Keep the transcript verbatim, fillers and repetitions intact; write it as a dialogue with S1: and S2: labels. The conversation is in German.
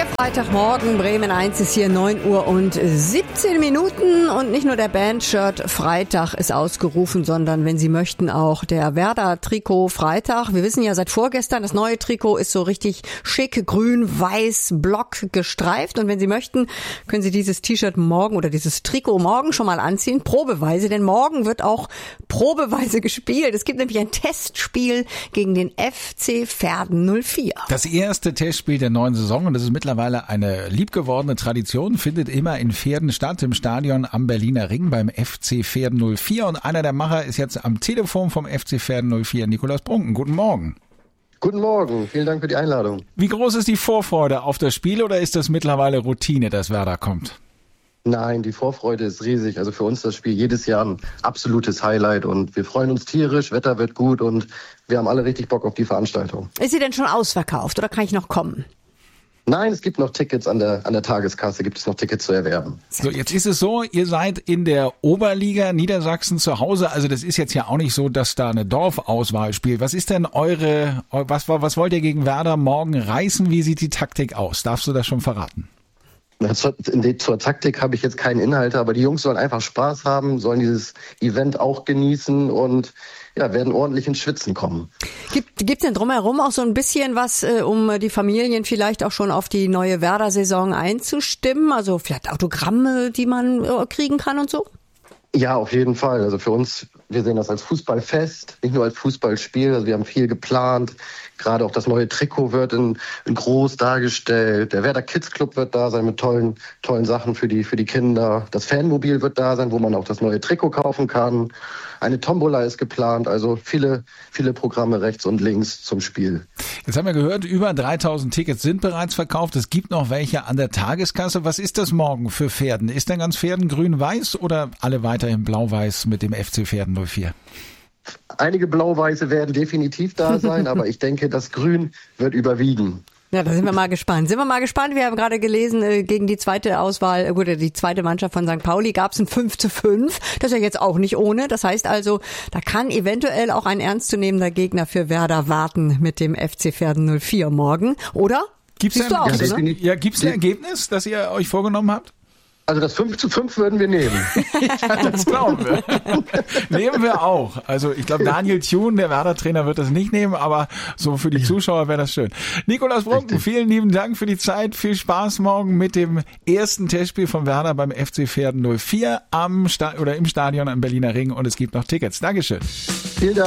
S1: Der Freitagmorgen, Bremen eins ist hier neun Uhr und siebzehn Minuten und nicht nur der Bandshirt Freitag ist ausgerufen, sondern wenn Sie möchten auch der Werder-Trikot Freitag. Wir wissen ja seit vorgestern, das neue Trikot ist so richtig schick, grün, weiß, block gestreift und wenn Sie möchten, können Sie dieses T-Shirt morgen oder dieses Trikot morgen schon mal anziehen, probeweise, denn morgen wird auch probeweise gespielt. Es gibt nämlich ein Testspiel gegen den F C Verden null vier.
S2: Das erste Testspiel der neuen Saison und das ist mittlerweile eine liebgewordene Tradition, findet immer in Verden statt, im Stadion am Berliner Ring beim F C Verden null vier. Und einer der Macher ist jetzt am Telefon vom F C Verden null vier, Nikolaus Brunken. Guten Morgen.
S3: Guten Morgen, vielen Dank für die Einladung.
S2: Wie groß ist die Vorfreude auf das Spiel oder ist das mittlerweile Routine, dass Werder kommt?
S3: Nein, die Vorfreude ist riesig. Also für uns das Spiel jedes Jahr ein absolutes Highlight und wir freuen uns tierisch, Wetter wird gut und wir haben alle richtig Bock auf die Veranstaltung.
S1: Ist sie denn schon ausverkauft oder kann ich noch kommen?
S3: Nein, es gibt noch Tickets an der an der Tageskasse, gibt es noch Tickets zu erwerben.
S2: So, jetzt ist es so, ihr seid in der Oberliga Niedersachsen zu Hause, also das ist jetzt ja auch nicht so, dass da eine Dorfauswahl spielt. Was ist denn eure, was, was wollt ihr gegen Werder morgen reißen? Wie sieht die Taktik aus? Darfst du das schon verraten?
S3: Zur, zur Taktik habe ich jetzt keinen Inhalt, aber die Jungs sollen einfach Spaß haben, sollen dieses Event auch genießen und ja, werden ordentlich ins Schwitzen kommen.
S1: Gibt gibt's denn drumherum auch so ein bisschen was, äh, um die Familien vielleicht auch schon auf die neue Werder-Saison einzustimmen? Also vielleicht Autogramme, die man äh, kriegen kann und so?
S3: Ja, auf jeden Fall. Also für uns, wir sehen das als Fußballfest, nicht nur als Fußballspiel. Also wir haben viel geplant. Gerade auch das neue Trikot wird in, in groß dargestellt. Der Werder Kids Club wird da sein mit tollen, tollen Sachen für die, für die Kinder. Das Fanmobil wird da sein, wo man auch das neue Trikot kaufen kann. Eine Tombola ist geplant. Also viele, viele Programme rechts und links zum Spiel.
S2: Jetzt haben wir gehört, über dreitausend Tickets sind bereits verkauft. Es gibt noch welche an der Tageskasse. Was ist das morgen für Verden? Ist denn ganz Verden grün-weiß oder alle weiterhin blau-weiß mit dem F C Verden null vier?
S3: Einige Blau-Weiße werden definitiv da sein, aber ich denke, das Grün wird überwiegen.
S1: Ja, da sind wir mal gespannt. Sind wir mal gespannt. Wir haben gerade gelesen, gegen die zweite Auswahl, oder die zweite Mannschaft von Sankt Pauli gab es ein fünf zu fünf. Das ist ja jetzt auch nicht ohne. Das heißt also, da kann eventuell auch ein ernstzunehmender Gegner für Werder warten mit dem F C Verden null vier morgen. Oder?
S2: Gibt's
S1: Siehst du auch,
S2: ja,
S1: so, ne?
S2: ja, gibt's ein Ergebnis, das ihr euch vorgenommen habt?
S3: Also das fünf zu fünf würden wir nehmen.
S2: Ja, das glauben wir. Nehmen wir auch. Also ich glaube, Daniel Thune, der Werder-Trainer, wird das nicht nehmen, aber so für die Zuschauer wäre das schön. Nikolaus Brunken, vielen lieben Dank für die Zeit. Viel Spaß morgen mit dem ersten Testspiel von Werder beim F C Verden null vier am Sta- oder im Stadion am Berliner Ring und es gibt noch Tickets. Dankeschön.
S3: Vielen Dank.